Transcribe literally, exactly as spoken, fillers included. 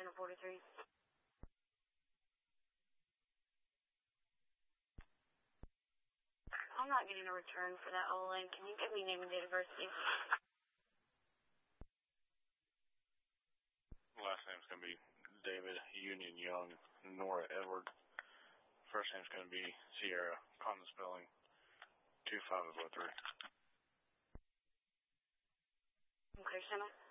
China forty-three. I'm not getting a return for that O-Lane. Can you give me name and date of birth, please? Last name's going to be David Union Young, Nora Edward. First name's going to be Sierra, common spelling, two five oh three. Okay, Shanna.